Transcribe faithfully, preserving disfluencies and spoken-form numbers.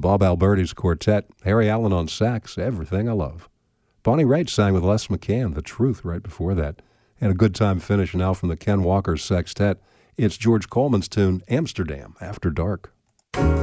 Bob Alberti's quartet, Harry Allen on sax, Everything I Love. Bonnie Raitt sang with Les McCann, The Truth, right before that. And a good time finish now from the Ken Walker Sextet. It's George Coleman's tune, Amsterdam, After Dark.